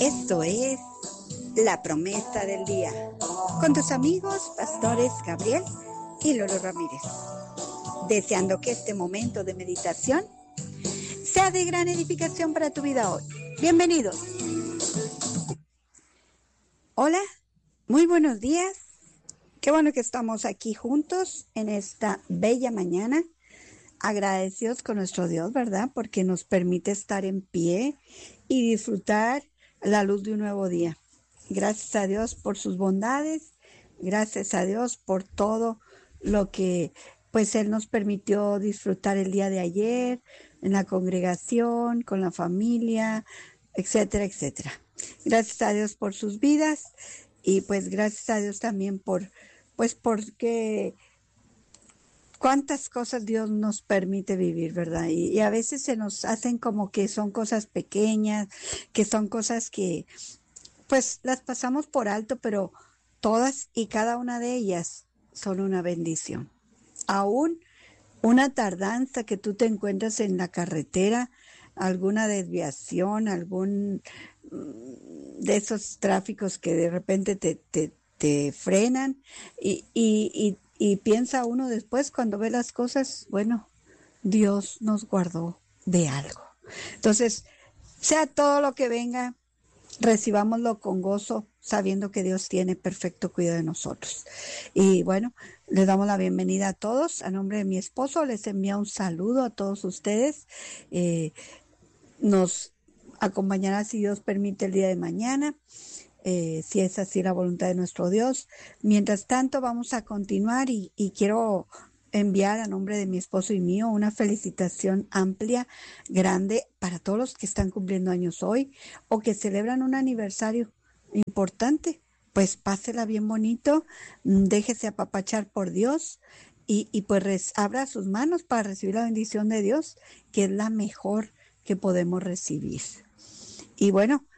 Esto es La Promesa del Día, con tus amigos pastores Gabriel y Lolo Ramírez, deseando que este momento de meditación sea de gran edificación para tu vida hoy. Bienvenidos. Hola, muy buenos días. Qué bueno que estamos aquí juntos en esta bella mañana, agradecidos con nuestro Dios, ¿verdad? Porque nos permite estar en pie y disfrutar la luz de un nuevo día. Gracias a Dios por sus bondades, gracias a Dios por todo lo que pues Él nos permitió disfrutar el día de ayer, en la congregación, con la familia, etcétera, etcétera. Gracias a Dios por sus vidas y pues gracias a Dios también porque cuántas cosas Dios nos permite vivir, ¿verdad? Y a veces se nos hacen como que son cosas pequeñas, que son cosas que pues las pasamos por alto, pero todas y cada una de ellas son una bendición. Aún una tardanza que tú te encuentras en la carretera, alguna desviación, algún de esos tráficos que de repente te frenan y piensa uno después cuando ve las cosas, bueno, Dios nos guardó de algo. Entonces, sea todo lo que venga, recibámoslo con gozo, sabiendo que Dios tiene perfecto cuidado de nosotros. Y bueno, les damos la bienvenida a todos. A nombre de mi esposo, les envío un saludo a todos ustedes. Nos acompañará, si Dios permite, el día de mañana. Si es así la voluntad de nuestro Dios. Mientras tanto, vamos a continuar y quiero enviar a nombre de mi esposo y mío una felicitación amplia, grande, para todos los que están cumpliendo años hoy o que celebran un aniversario importante. Pues pásela bien bonito, déjese apapachar por Dios y pues abra sus manos para recibir la bendición de Dios, que es la mejor que podemos recibir. Y bueno,